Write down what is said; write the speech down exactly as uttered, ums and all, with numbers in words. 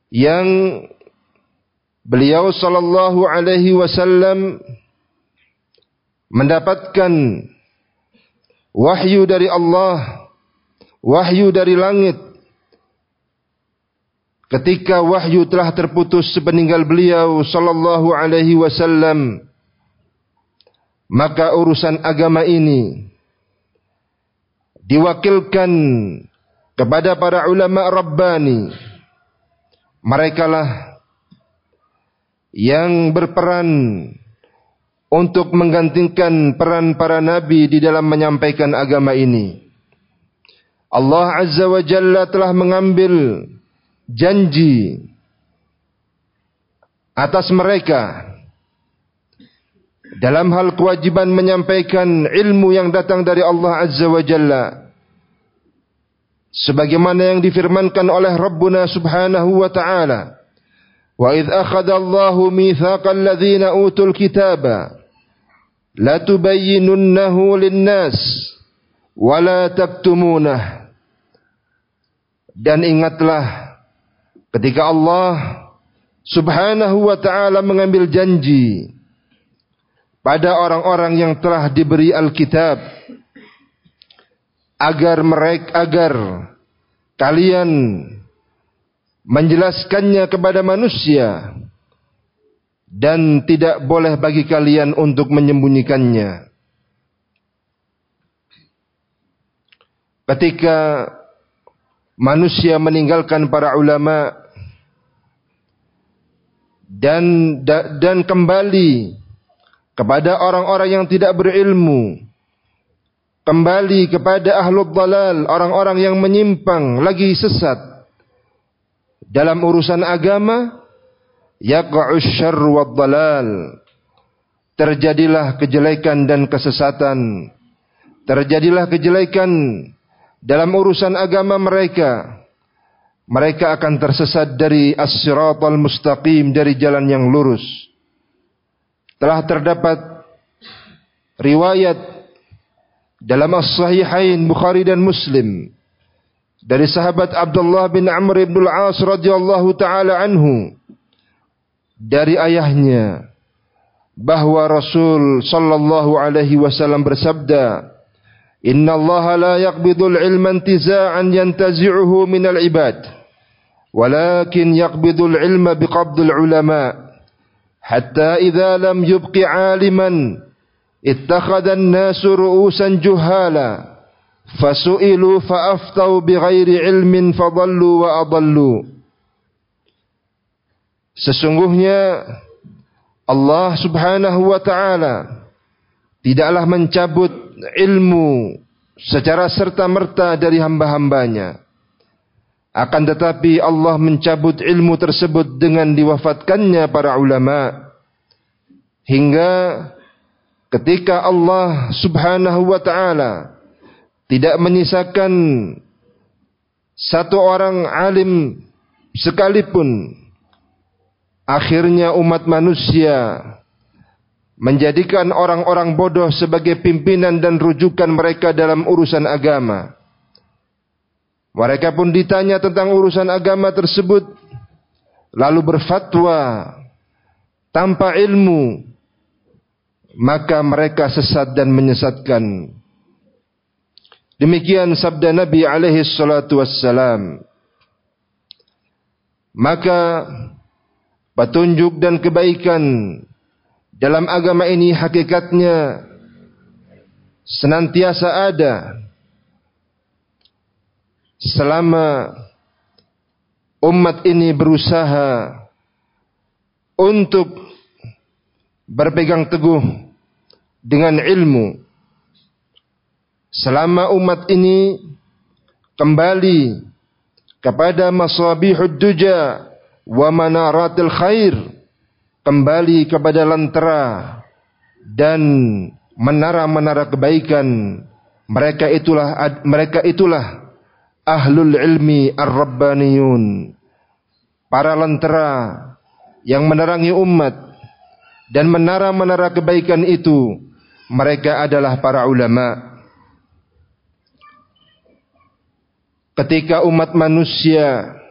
yang beliau sallallahu alaihi wasallam mendapatkan wahyu dari Allah, wahyu dari langit. Ketika wahyu telah terputus sepeninggal beliau sallallahu alaihi wasallam, maka urusan agama ini diwakilkan kepada para ulama rabbani. Merekalah yang berperan untuk menggantikan peran para nabi di dalam menyampaikan agama ini. Allah Azza wa Jalla telah mengambil janji atas mereka dalam hal kewajiban menyampaikan ilmu yang datang dari Allah Azza wa Jalla, sebagaimana yang difirmankan oleh Rabbuna Subhanahu wa ta'ala, wa idh akhadha Allahu mitsaqal ladzina utul kitaba la tubayyinunnahu lin-nas wa la taktumunah. Dan ingatlah ketika Allah Subhanahu wa ta'ala mengambil janji pada orang-orang yang telah diberi Alkitab, agar mereka agar kalian menjelaskannya kepada manusia dan tidak boleh bagi kalian untuk menyembunyikannya. Ketika manusia meninggalkan para ulama dan dan kembali kepada orang-orang yang tidak berilmu, kembali kepada ahlul dalal, orang-orang yang menyimpang lagi sesat dalam urusan agama, yaqa'us syarr wad dalal, terjadilah kejelekan dan kesesatan, terjadilah kejelekan dalam urusan agama mereka. Mereka akan tersesat dari as-siratal mustaqim, dari jalan yang lurus. Telah terdapat riwayat dalam as-sahihain Bukhari dan Muslim dari sahabat Abdullah bin Amr bin al-As radhiyallahu taala anhu, dari ayahnya, bahwa Rasul sallallahu alaihi wasallam bersabda, "Inna Allah la yaqbidul ilma intiza'an yantazi'uhu minal ibad, walakin yaqbidul ilma biqabdil ulama, hatta idza lam yubqi 'aliman ittakhadha an-nasu ru'usan juhala fasu'ilu fa'aftau bighairi ilmin fadallu wa adallu." Sesungguhnya Allah Subhanahu wa ta'ala tidaklah mencabut ilmu secara serta-merta dari hamba-hambanya, akan tetapi Allah mencabut ilmu tersebut dengan diwafatkannya para ulama, hingga ketika Allah Subhanahu wa ta'ala tidak menyisakan satu orang alim sekalipun, akhirnya umat manusia menjadikan orang-orang bodoh sebagai pimpinan dan rujukan mereka dalam urusan agama. Mereka pun ditanya tentang urusan agama tersebut, lalu berfatwa tanpa ilmu, maka mereka sesat dan menyesatkan. Demikian sabda Nabi alaihi salatu wassalam. Maka petunjuk dan kebaikan dalam agama ini hakikatnya senantiasa ada selama umat ini berusaha untuk berpegang teguh dengan ilmu. Selama umat ini kembali kepada masabihud duja wa manaratil khair, kembali kepada lentera dan menara-menara kebaikan, mereka itulah mereka itulah ahlul ilmi ar-rabbaniyun, para lentera yang menerangi umat, dan menara-menara kebaikan itu mereka adalah para ulama. Ketika umat manusia